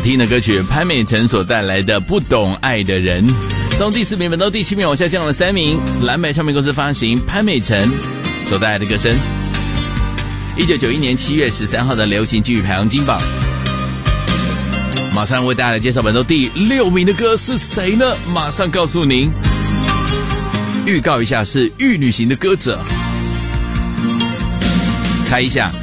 听的歌曲潘美辰所带来的《不懂爱的人》，从第4名本到第7名往下降了3名。蓝白唱片公司发行潘美辰所带来的歌声。1991年7月13号的流行金曲排行金榜，马上为大家来介绍本周第6名的歌是谁呢？马上告诉您。预告一下，是玉旅行的歌者，猜一下